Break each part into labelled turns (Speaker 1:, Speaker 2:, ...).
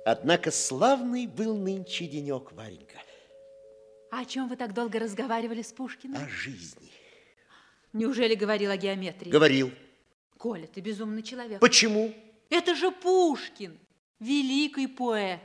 Speaker 1: Однако славный был нынче денек, Варенька.
Speaker 2: А о чем вы так долго разговаривали с Пушкиным?
Speaker 1: О жизни.
Speaker 2: Неужели говорил о геометрии?
Speaker 1: Говорил.
Speaker 2: Коля, ты безумный человек.
Speaker 1: Почему?
Speaker 2: Это же Пушкин, великий поэт.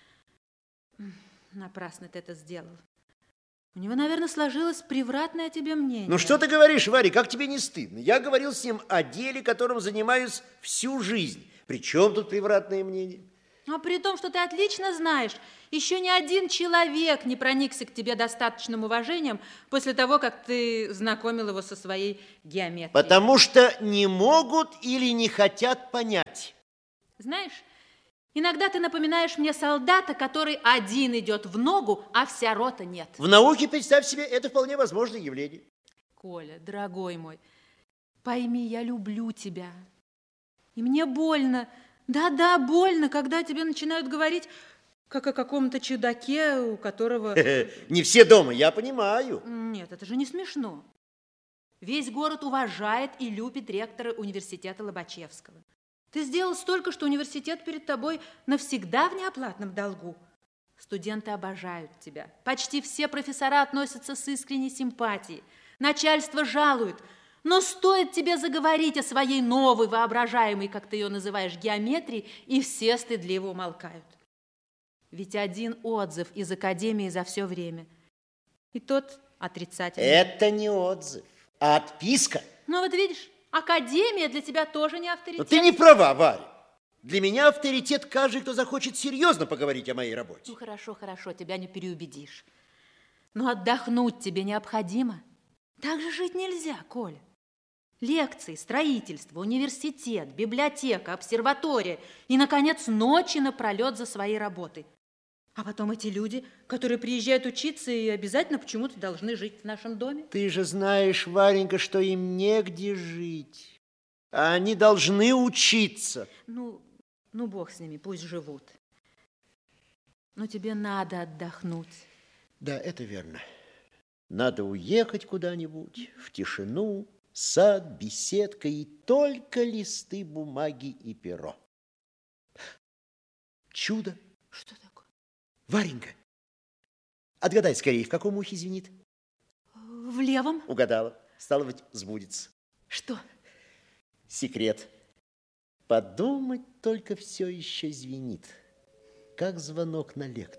Speaker 2: Напрасно ты это сделал. У него, наверное, сложилось превратное о тебе мнение.
Speaker 1: Ну что ты говоришь, Варя, как тебе не стыдно? Я говорил с ним о деле, которым занимаюсь всю жизнь. При чем тут превратное мнение?
Speaker 2: А при том, что ты отлично знаешь, еще ни один человек не проникся к тебе достаточным уважением после того, как ты знакомил его со своей геометрией.
Speaker 1: Потому что не могут или не хотят понять.
Speaker 2: Знаешь, иногда ты напоминаешь мне солдата, который один идет в ногу, а вся рота нет.
Speaker 1: В науке, представь себе, это вполне возможное явление.
Speaker 2: Коля, дорогой мой, пойми, я люблю тебя. И мне больно, да-да, больно, когда тебе начинают говорить, как о каком-то чудаке, у которого...
Speaker 1: Не все дома, я понимаю.
Speaker 2: Нет, это же не смешно. Весь город уважает и любит ректора университета Лобачевского. Ты сделал столько, что университет перед тобой навсегда в неоплатном долгу. Студенты обожают тебя. Почти все профессора относятся с искренней симпатией. Начальство жалует. Но стоит тебе заговорить о своей новой, воображаемой, как ты ее называешь, геометрии, и все стыдливо умолкают. Ведь один отзыв из академии за все время. И тот отрицательный.
Speaker 1: Это не отзыв, а отписка.
Speaker 2: Ну вот видишь, академия для тебя тоже не авторитет.
Speaker 1: Но ты не права, Варя. Для меня авторитет каждый, кто захочет серьезно поговорить о моей работе.
Speaker 2: Ну хорошо, хорошо, тебя не переубедишь. Но отдохнуть тебе необходимо. Так же жить нельзя, Коля. Лекции, строительство, университет, библиотека, обсерватория и, наконец, ночи напролет за своей работой. А потом эти люди, которые приезжают учиться и обязательно почему-то должны жить в нашем доме.
Speaker 1: Ты же знаешь, Варенька, что им негде жить. А они должны учиться.
Speaker 2: Ну, бог с ними, пусть живут. Но тебе надо отдохнуть.
Speaker 1: Да, это верно. Надо уехать куда-нибудь, в тишину, сад, беседка и только листы бумаги и перо. Чудо!
Speaker 2: Что такое?
Speaker 1: Варенька, отгадай скорее, в каком ухе звенит?
Speaker 2: В левом.
Speaker 1: Угадала. Стало быть, сбудется.
Speaker 2: Что?
Speaker 1: Секрет. Подумать только, все еще звенит, как звонок на лекцию.